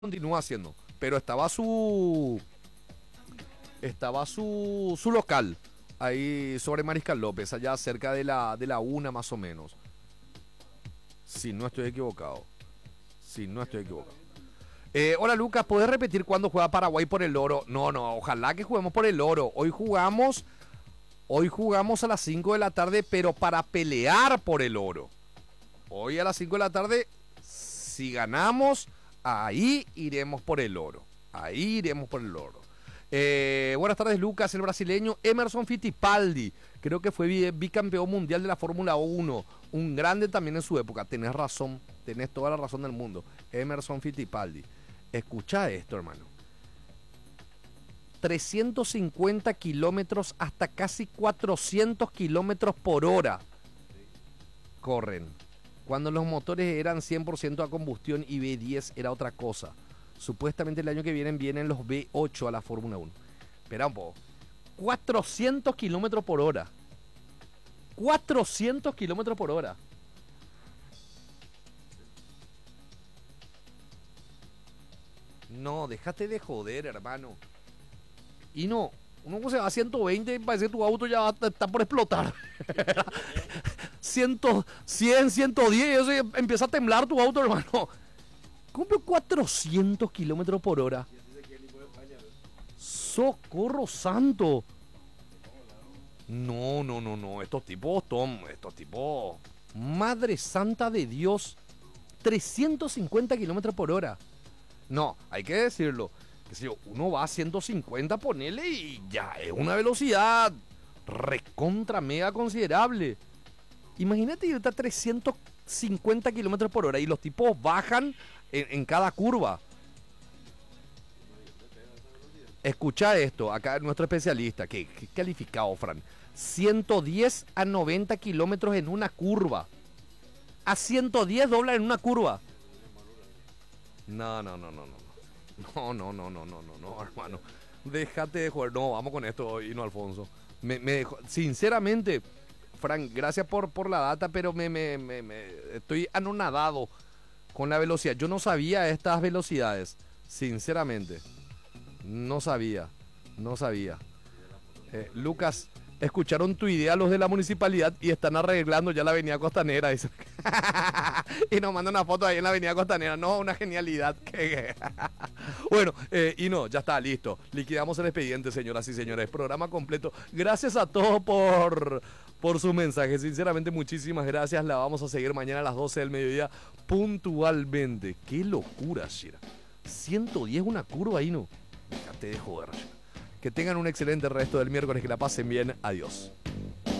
continúa haciendo, pero estaba su local ahí sobre Mariscal López, allá cerca de la una más o menos. Si no estoy equivocado. Si no estoy equivocado. Hola Lucas, ¿podés repetir cuándo juega Paraguay por el oro? No, no, ojalá que juguemos por el oro. Hoy jugamos a las 5 de la tarde, pero para pelear por el oro. Hoy a las 5 de la tarde, si ganamos, ahí iremos por el oro. Ahí iremos por el oro. Buenas tardes, Lucas. El brasileño Emerson Fittipaldi, creo que fue bicampeón mundial de la Fórmula 1. Un grande también en su época. Tenés razón, tenés toda la razón del mundo. Emerson Fittipaldi. Escucha esto, hermano. 350 kilómetros hasta casi 400 kilómetros por hora corren. Cuando los motores eran 100% a combustión y V10 era otra cosa. Supuestamente el año que vienen los V8 a la Fórmula 1. Espera un poco. 400 kilómetros por hora. 400 kilómetros por hora. No, déjate de joder, hermano. Y no, uno se va a 120 y parece que tu auto ya está por explotar. 100, 100, 110 y empieza a temblar tu auto, hermano. ¿Cómo 400 kilómetros por hora? ¡Socorro santo! No, no, no, no. Estos tipos, Tom, Madre santa de Dios. 350 kilómetros por hora. No, hay que decirlo. Que si uno va a 150, ponele y ya es una velocidad recontra mega considerable. Imagínate irte a 350 kilómetros por hora y los tipos bajan en cada curva. Escucha esto, acá nuestro especialista, que calificado, Fran. 110 a 90 kilómetros en una curva. A 110 dobla en una curva. No, no, no, no, no. No, no, no, no, no, no, no, hermano. Déjate de jugar. No, vamos con esto, Hino Alfonso. Me dejó, sinceramente, Frank, gracias por la data, pero estoy anonadado con la velocidad. Yo no sabía estas velocidades, sinceramente. No sabía, no sabía. Lucas, escucharon tu idea los de la municipalidad y están arreglando ya la avenida Costanera. Dice. Y nos mandan una foto ahí en la avenida Costanera. No, una genialidad. Bueno, y no, ya está, listo. Liquidamos el expediente, señoras y señores. Programa completo. Gracias a todos por su mensaje. Sinceramente, muchísimas gracias. La vamos a seguir mañana a las 12 del mediodía puntualmente. Qué locura, Shira. 110 una curva ahí, ¿no? Déjate de joder. Que tengan un excelente resto del miércoles, que la pasen bien. Adiós.